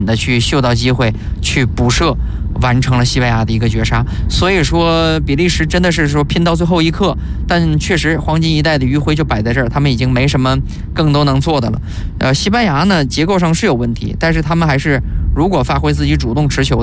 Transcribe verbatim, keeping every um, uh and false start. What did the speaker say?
的去嗅到机会去补射，完成了西班牙的一个绝杀。所以说比利时真的是说拼到最后一刻，但确实黄金一代的余晖就摆在这儿，他们已经没什么更多能做的了。呃，西班牙呢结构上是有问题，但是他们还是如果发挥自己主动持球